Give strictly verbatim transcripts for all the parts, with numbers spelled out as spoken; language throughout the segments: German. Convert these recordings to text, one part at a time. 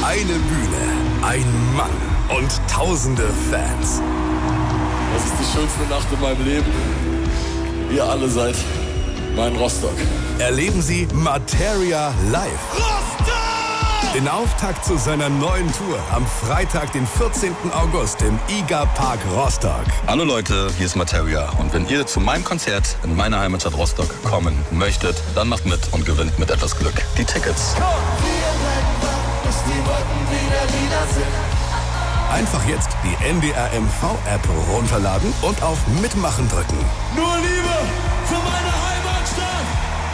Eine Bühne, ein Mann und tausende Fans. Das ist die schönste Nacht in meinem Leben. Ihr alle seid mein Rostock. Erleben Sie Materia live. Rostock! Den Auftakt zu seiner neuen Tour am Freitag, den vierzehnten August im I G A Park Rostock. Hallo Leute, hier ist Materia. Und wenn ihr zu meinem Konzert in meiner Heimatstadt Rostock kommen möchtet, dann macht mit und gewinnt mit etwas Glück die Tickets. Einfach jetzt die N D R M V-App runterladen und auf Mitmachen drücken. Nur Liebe für meine Heimatstadt!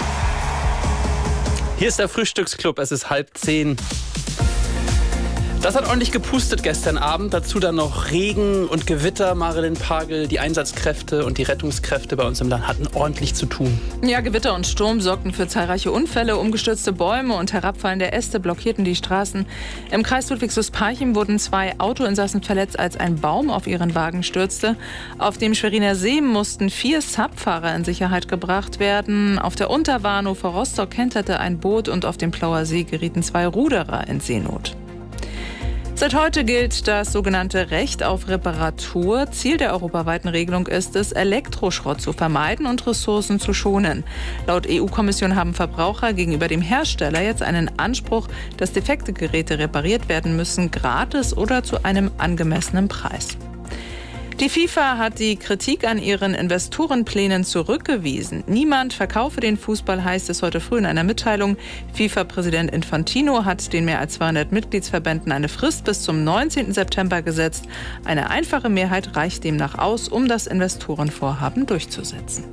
Hier ist der Frühstücksclub, es ist halb zehn. Das hat ordentlich gepustet gestern Abend. Dazu dann noch Regen und Gewitter. Marilyn Pagel, die Einsatzkräfte und die Rettungskräfte bei uns im Land hatten ordentlich zu tun. Ja, Gewitter und Sturm sorgten für zahlreiche Unfälle. Umgestürzte Bäume und herabfallende Äste blockierten die Straßen. Im Kreis Ludwigslust-Parchim wurden zwei Autoinsassen verletzt, als ein Baum auf ihren Wagen stürzte. Auf dem Schweriner See mussten vier Subfahrer in Sicherheit gebracht werden. Auf der Unterwarnow vor Rostock kenterte ein Boot und auf dem Plauer See gerieten zwei Ruderer in Seenot. Seit heute gilt das sogenannte Recht auf Reparatur. Ziel der europaweiten Regelung ist es, Elektroschrott zu vermeiden und Ressourcen zu schonen. Laut E U-Kommission haben Verbraucher gegenüber dem Hersteller jetzt einen Anspruch, dass defekte Geräte repariert werden müssen, gratis oder zu einem angemessenen Preis. Die FIFA hat die Kritik an ihren Investorenplänen zurückgewiesen. Niemand verkaufe den Fußball, heißt es heute früh in einer Mitteilung. FIFA-Präsident Infantino hat den mehr als zweihundert Mitgliedsverbänden eine Frist bis zum neunzehnten September gesetzt. Eine einfache Mehrheit reicht demnach aus, um das Investorenvorhaben durchzusetzen.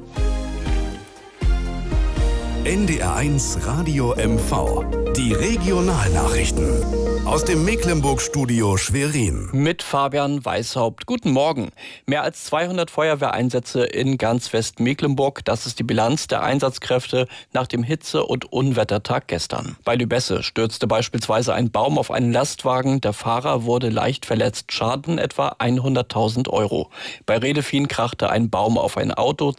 N D R eins Radio M V. Die Regionalnachrichten. Aus dem Mecklenburg-Studio Schwerin. Mit Fabian Weishaupt. Guten Morgen. Mehr als zweihundert Feuerwehreinsätze in ganz Westmecklenburg. Das ist die Bilanz der Einsatzkräfte nach dem Hitze- und Unwettertag gestern. Bei Lübesse stürzte beispielsweise ein Baum auf einen Lastwagen. Der Fahrer wurde leicht verletzt. Schaden etwa hunderttausend Euro. Bei Redefien krachte ein Baum auf ein Auto.